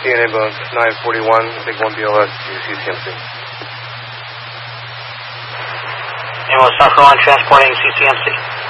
DNA Ambulance 941, Big 1 BLS to CCMC. Ambulance South Carolina transporting CCMC.